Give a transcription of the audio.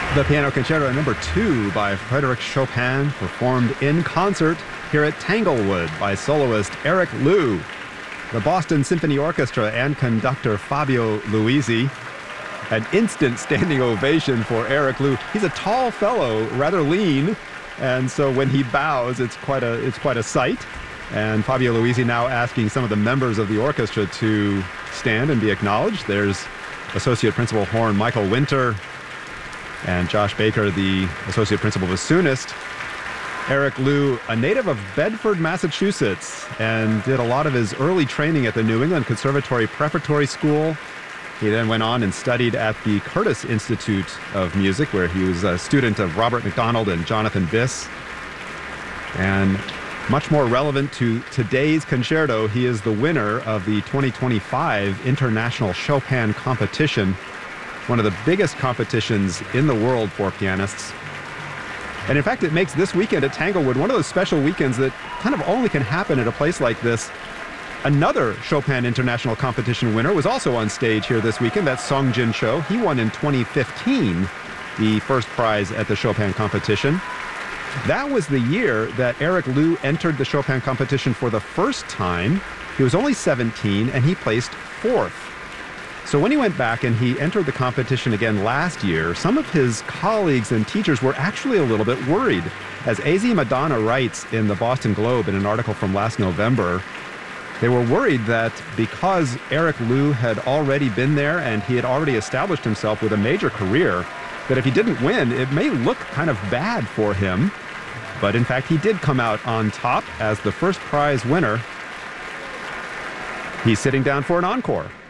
The Piano Concerto No. 2 by Frédéric Chopin, performed in concert here at Tanglewood by soloist Eric Liu. The Boston Symphony Orchestra and conductor Fabio Luisi. An instant standing ovation for Eric Liu. He's a tall fellow, rather lean, and so when he bows, it's quite a sight. And Fabio Luisi now asking some of the members of the orchestra to stand and be acknowledged. There's Associate Principal Horn Michael Winter and Josh Baker, the Associate Principal Bassoonist. Eric Liu, a native of Bedford, Massachusetts, and did a lot of his early training at the New England Conservatory Preparatory School. He then went on and studied at the Curtis Institute of Music, where he was a student of Robert McDonald and Jonathan Biss. And much more relevant to today's concerto, he is the winner of the 2025 International Chopin Competition, one of the biggest competitions in the world for pianists. And in fact, it makes this weekend at Tanglewood one of those special weekends that kind of only can happen at a place like this. Another Chopin International Competition winner was also on stage here this weekend. That's Song Jin Cho. He won in 2015 the first prize at the Chopin competition. That was the year that Eric Liu entered the Chopin competition for the first time. He was only 17 and he placed fourth. So when he went back and he entered the competition again last year, some of his colleagues and teachers were actually a little bit worried. As A.Z. Madonna writes in the Boston Globe in an article from last November, they were worried that because Eric Liu had already been there and he had already established himself with a major career, that if he didn't win, it may look kind of bad for him. But in fact, he did come out on top as the first prize winner. He's sitting down for an encore.